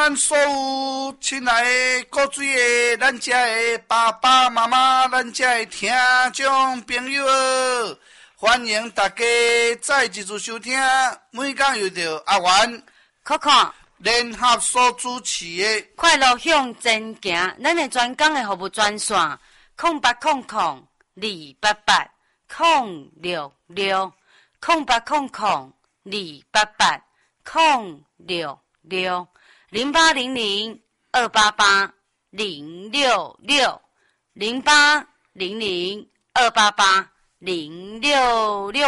咱所有亲爱的古水的，咱遮的爸爸妈妈，咱遮的听众朋友，欢迎大家再一次收听。每讲又到阿元、 Coco 联合所主持的快乐向前行，咱的专讲的服务专线0800-288-066，0800-288-066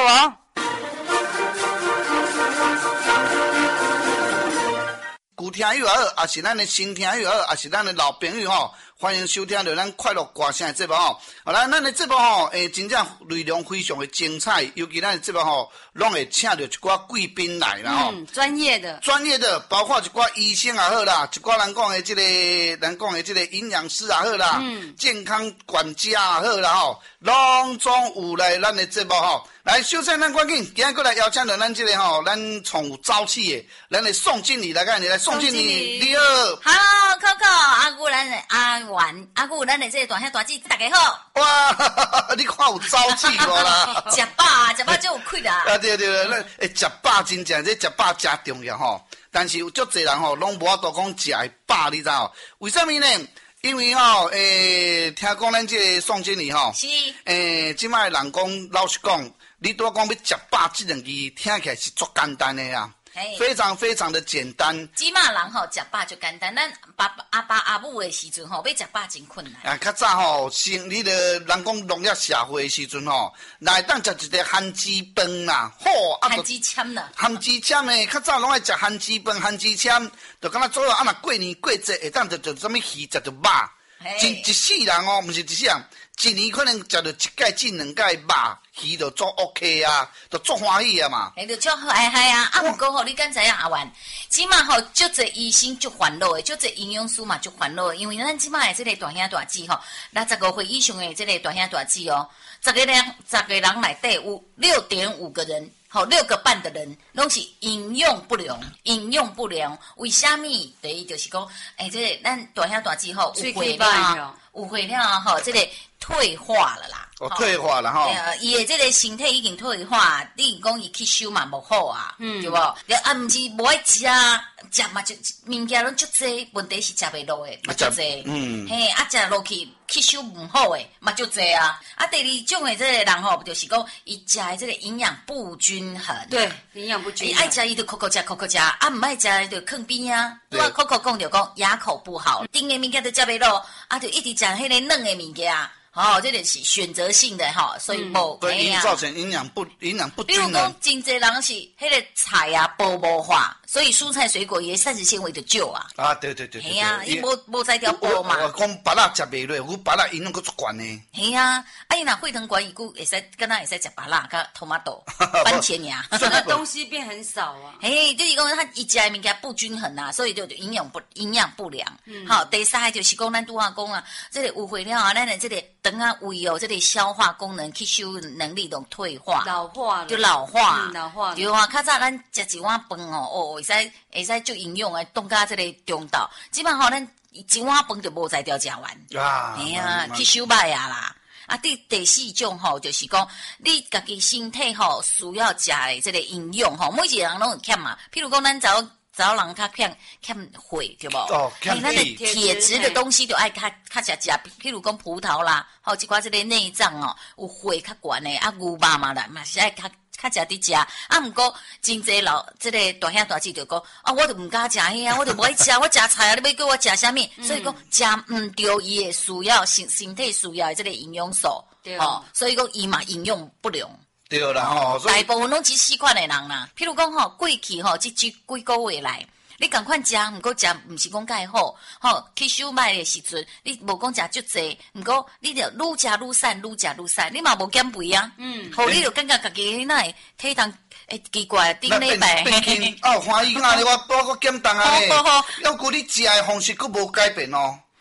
旧听友也好，也是咱的新听友也好，也是咱的老朋友吼，欢迎收听到咱快乐歌声的节目吼。好啦，咱的节目吼，真正内容非常的精彩，尤其咱的节目吼，拢会请到一寡贵宾来啦吼。 专业的， 包括一寡医生也好啦，一寡人讲的这个营养师也好啦，健康管家也好啦吼，拢总有来咱的节目吼。来，首先咱赶紧，今日过来邀请到咱这个吼，咱从有朝气的，咱的宋经理来跟你来，宋经理你好。 Hello Coco， 阿姑咱的阿元，阿姑咱的这个大兄大姐大家好。 哇，你看有朝气无啦？ 食饱就有气啦。 啊对，咱食饱真正，这食饱真重要吼。但是有足侪人吼，拢无法度讲食会饱，你知道？为什么呢？因为吼，听讲咱这个宋经理吼， 是， 即摆人讲，老实讲，你拄讲要食饱这两字，听起来是足简单的啊，非常非常的简单。 即马人吼食饱就简单，咱阿爸阿母的时阵吼，要食饱真困难。 啊，较早吼，你的人讲农业社会的时阵吼，来当食一个番薯饭啦，好， 番薯签啦， 番薯签的，较早拢爱食番薯饭、番薯签，就敢若做啊，若过年过节，会当就什么鱼，食着肉，一世人哦，毋是一世人。一年可能食到一届至两届肉，鱼就做 OK 啊，就做欢喜啊嘛。 就足嗨啊！啊，毋过吼，你敢知影阿元？即马吼，足侪医生足烦恼的，足侪营养师嘛足烦恼的，因为咱即马的这个大兄大姐吼，65岁以上的这个大兄大姐哦，10个人内底有6.5个人。好，6个半的人拢是营养不良。为虾米？第一就是讲，这个咱大兄大姐吼，有会了吼，这个退化了啦。 退化了吼。 伊的这个身体已经退化，你讲伊吸收嘛无好啊，对无？啊，毋是无爱食啊，食嘛就物件拢足济，问题是食袂落的，嘛足济。食落去吸收唔好的，嘛足济啊。啊，第二种的这个人吼，就是讲伊食的这个营养不均衡。 对，营养不均衡。 伊爱食伊就口食，啊唔爱食就囥边啊。对啊，口讲就讲牙口不好，甜的物件都食袂落，啊就一直食迄个嫩的物件。这个是选择性的哈，所以无对，造成营养不均衡。 比如讲，真侪人是迄个菜啊薄膜化，所以蔬菜水果也膳食纤维就少啊。 啊，对。 系啊，伊无在条薄嘛。 我讲白肉食袂落，我白肉营养佫足悬呢。 系啊，伊若血糖高，伊佫会使，敢若会使食白肉甲tomato、番茄尔。 那东西变很少啊。 嘿，就是讲他伊食的物件不均衡啊，所以就营养不良。好，第三个就是讲咱拄仔讲啊，这个有会了啊，咱的这个肠啊胃哦，这个消化功能、吸收能力都退化， 老化了， 就老化。 对啊，较早咱食一碗饭哦，会使足营养的，冻甲这个中道。基本上咱一碗饭就无才调食完。 啊， 哎呀，吸收歹啊啦。啊，第四种吼，就是讲你家己身体吼需要食的这个营养吼，每一个人拢有欠嘛。譬如讲，咱早人较欠血，对无？ 欠咱的铁质的东西就爱较食，譬如讲葡萄啦，一寡这个内脏哦，有血较悬的，啊牛肉嘛啦，嘛是爱较食伫食。啊，毋过真侪这个大兄大姐就讲，啊，我就毋敢食迄啊，我就无爱食，我食菜啊，你要叫我食啥物？所以讲食毋着伊的需要身体需要的这个营养素，所以讲伊嘛营养不良。 对啦吼， 大部分拢是四款的人啦。譬如讲过去这几个月来，你赶快食，毋过食毋是讲介好，吸收歹的时阵，你无讲食足济，毋过你就愈食愈瘦，你嘛无减肥啊。好，你就感觉家己那会体重奇怪，顶礼拜欢喜啊！我减重啊咧，要顾你食的方式佫无改变哦。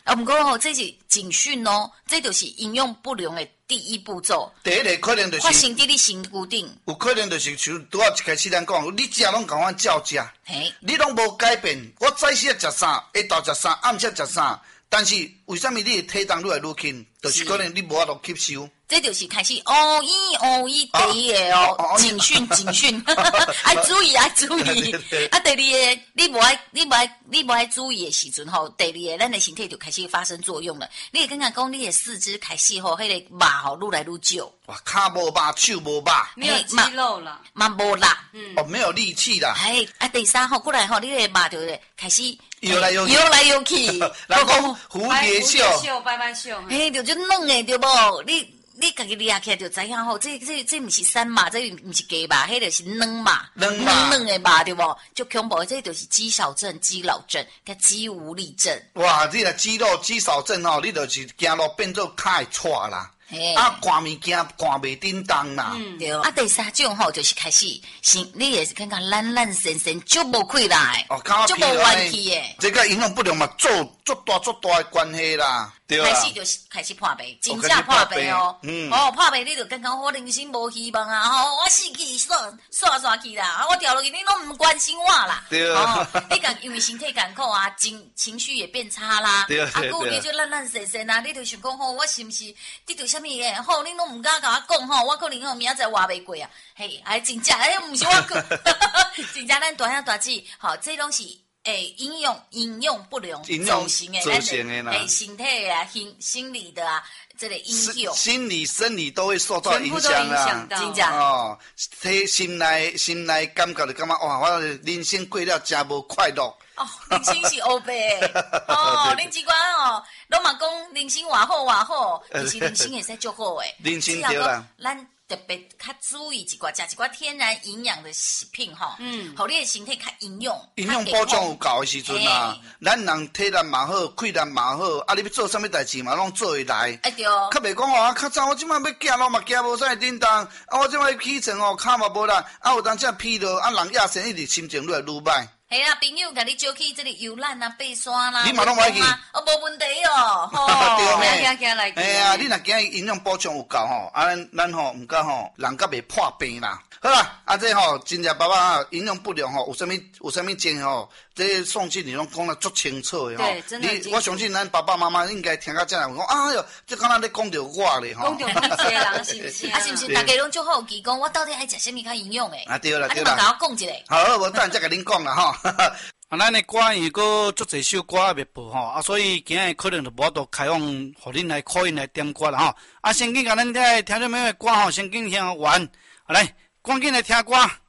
啊，不过吼，这是警讯哦，这就是营养不良的第一步骤。 第一个可能就是发生在你身躯顶， 有可能就是像拄仔一开始咱讲，你食拢甲我照食， 嘿， 你拢无改变。我早时食啥，下昼食啥，暗时食啥，但是为什么你的体重愈来愈轻？就是可能你无法度吸收。 这就是开始哦一第一个哦，警讯，爱注意。啊，第二个你无爱注意的时阵吼，第二个咱的身体就开始发生作用了。你会感觉讲你的四肢开始吼，迄个肉吼愈来愈少。 哇，骹无肉，手无肉， 没有肌肉了， 嘛无力， 哦，没有力气啦。 哎，啊，第三吼，过来吼，你的肉就开始摇来摇去， 人讲蝴蝶袖， 拜袖， 嘿，就就软的对无？你家己抓起来就知影吼，这不是山嘛，这不是鸡嘛，迄就是软嘛，软的嘛对无？就恐怖，这就是肌少症、肌老症、甲肌无力症。 哇，你若肌肉肌少症吼，你就是走路变做骹会喘啦。啊，赶物件赶袂叮当啦， 对。啊，第三种吼就是开始，你也是感觉懒神，足无气力，足无元气诶。 这个营养不良嘛，足大的关系啦，对啦。 开始就是开始破病，真正破病哦。破病你就感觉我人生无希望啊！吼，我死去煞去啦！我掉落去，你拢唔关心我啦。 对你讲因为身体艰苦啊，情绪也变差啦。 对。 啊，有你就懒神啊，你就想讲吼，我是不是你对啥物诶？吼，你拢唔敢甲我讲吼，我可能吼明仔载活袂过啊。嘿，哎，真正哎，唔是我讲，真正咱大兄大姊，吼，这拢是。营养不良造成的，身体啊、心理的啊，这个影响， 心理、生理都会受到影响啦。 真正哦，心内感觉就感觉哇，我人生过了真无快乐。 哦，人生是黑白的哦，恁即款哦，拢嘛讲人生偌好，其实人生会使足好诶。 人生对啦， 咱。特别较注意食一寡天然营养的食品吼，互你的身体较营养保障有够的时阵啊，咱人体力嘛好，气力嘛好，啊，你要做啥物代志嘛，拢做会来。 哎对。 较袂讲哦，较早我即摆要行路嘛，行无啥会叮当，啊，我即摆起床哦，骹嘛无力，啊，有当时疲劳，啊，人亚生一直心情愈来愈歹。 系啊，朋友甲你招去这个游览啊、爬山啦， 你嘛拢爱去？ 哦，无问题哦，吼， 对咩？哎呀，你若今日营养保障有够吼，啊，咱吼唔甲吼，人甲袂破病啦。好啦，啊，这吼真正爸爸营养不良吼，有啥物症吼，这宋经理拢讲得足清楚的吼。 对，真的。 我相信咱爸爸妈妈应该听到这样讲，哎哟，这敢若咧讲着我咧吼。 讲着你这人是不是？ 啊，是不是？大家拢足好奇讲，我到底爱食啥物较营养诶？ 啊，对啦， 对啦。啊，你嘛甲我讲一下。 好，无等下再甲恁讲啦吼。啊，咱的歌因个足侪首歌还未播吼，啊，所以今日可能就无法度开放，互恁来call in来点歌啦吼。啊，先紧甲咱听众朋友的歌吼，先紧听完，好来，赶紧来听歌。